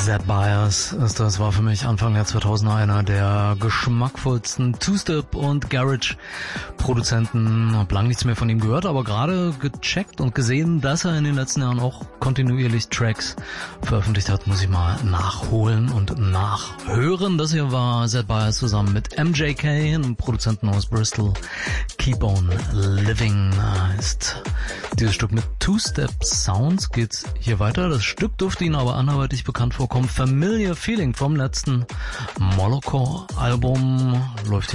Zed Bias ist das, war für mich Anfang der 2000er einer der geschmackvollsten Two-Step und Garage-Produzenten. Hab lang nichts mehr von ihm gehört, aber gerade gecheckt und gesehen, dass er in den letzten Jahren auch kontinuierlich Tracks veröffentlicht hat, muss ich mal nachholen und nachhören. Das hier war Zed Bias zusammen mit MJK, einem Produzenten aus Bristol. Keep on Living heißt dieses Stück mit Two-Step Sounds. Geht's hier weiter. Das Stück dürfte Ihnen aber anderweitig bekannt vorkommen. Familiar Feeling vom letzten Moloko-Album läuft hier